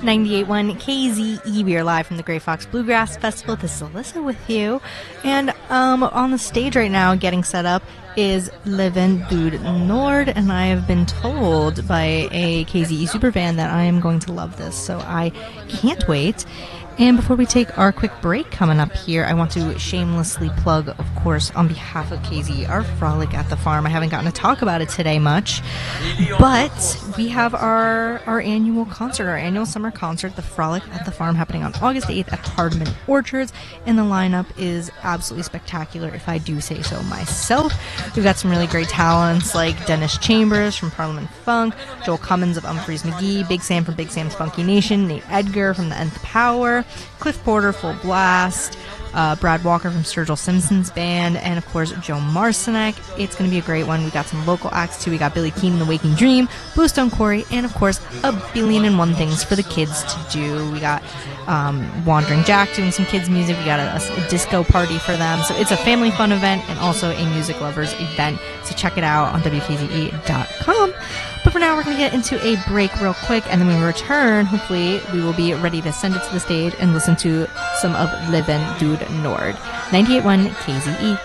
98.1 KZE. We are live from the Grey Fox Bluegrass Festival. This is Alyssa with you. And on the stage right now, getting set up, is Leven Dude Nord. And I have been told by a KZE superfan that I am going to love this. So I can't wait. And before we take our quick break coming up here, I want to shamelessly plug, of course, on behalf of KZ, our Frolic at the Farm. I haven't gotten to talk about it today much, but we have our annual concert, our annual summer concert, the Frolic at the Farm, happening on August 8th at Hardman Orchards, and the lineup is absolutely spectacular, if I do say so myself. We've got some really great talents like Dennis Chambers from Parliament Funk, Joel Cummins of Umphreys McGee, Big Sam from Big Sam's Funky Nation, Nate Edgar from the Nth Power, Cliff Porter, Full Blast, Brad Walker from Sturgill Simpson's band, and of course Joe Marcinek. It's going to be a great one. We got some local acts too. We got Billy Keane, The Waking Dream, Bluestone Quarry, and of course a billion and one things for the kids to do. We got Wandering Jack doing some kids music. We got a disco party for them. So it's a family fun event and also a music lovers event. So check it out on WKZE.com. But for now, we're going to get into a break real quick, and then when we return, hopefully, we will be ready to send it to the stage and listen to some of Leven Dude Nord. 98.1 KZE.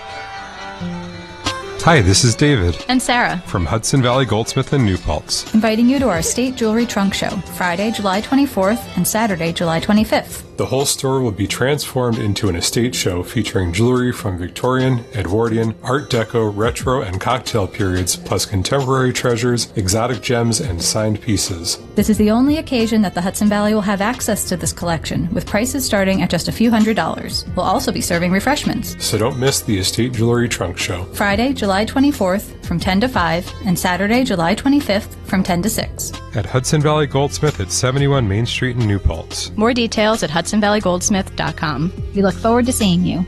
Hi, this is David. And Sarah. From Hudson Valley Goldsmith in New Paltz. Inviting you to our Estate Jewelry Trunk Show, Friday, July 24th and Saturday, July 25th. The whole store will be transformed into an estate show featuring jewelry from Victorian, Edwardian, Art Deco, retro, and cocktail periods, plus contemporary treasures, exotic gems, and signed pieces. This is the only occasion that the Hudson Valley will have access to this collection, with prices starting at just a few $100s. We'll also be serving refreshments. So don't miss the Estate Jewelry Trunk Show. Friday, July 24th from 10 to 5, and Saturday, July 25th from 10 to 6. At Hudson Valley Goldsmith at 71 Main Street in New Paltz. More details at HudsonValleyGoldsmith.com. We look forward to seeing you.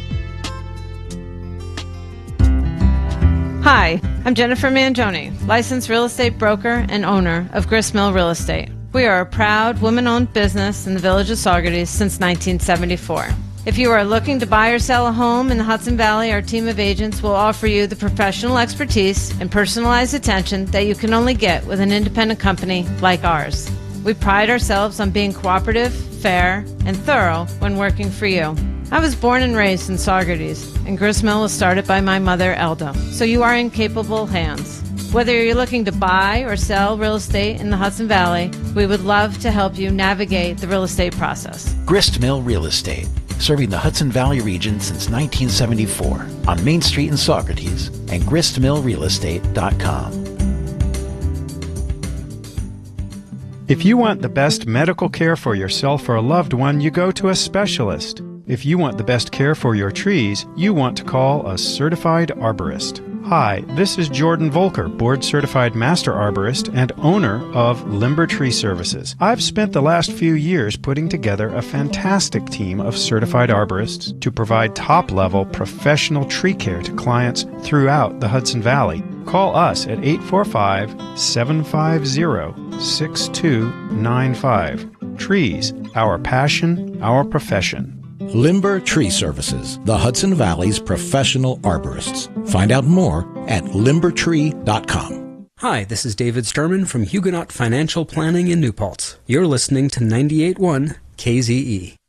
Hi, I'm Jennifer Mangione, licensed real estate broker and owner of Gristmill Real Estate. We are a proud woman-owned business in the village of Saugerties since 1974. If you are looking to buy or sell a home in the Hudson Valley, our team of agents will offer you the professional expertise and personalized attention that you can only get with an independent company like ours. We pride ourselves on being cooperative, fair, and thorough when working for you. I was born and raised in Saugerties, and Gristmill was started by my mother, Elda, so you are in capable hands. Whether you're looking to buy or sell real estate in the Hudson Valley, we would love to help you navigate the real estate process. Gristmill Real Estate, serving the Hudson Valley region since 1974 on Main Street in Saugerties and gristmillrealestate.com. If you want the best medical care for yourself or a loved one, you go to a specialist. If you want the best care for your trees, you want to call a certified arborist. Hi, this is Jordan Volker, board-certified master arborist and owner of Limber Tree Services. I've spent the last few years putting together a fantastic team of certified arborists to provide top-level professional tree care to clients throughout the Hudson Valley. Call us at 845-750-6295. Trees, our passion, our profession. Limber Tree Services, the Hudson Valley's professional arborists. Find out more at limbertree.com. Hi, this is David Sturman from Huguenot Financial Planning in New Paltz. You're listening to 98.1 KZE.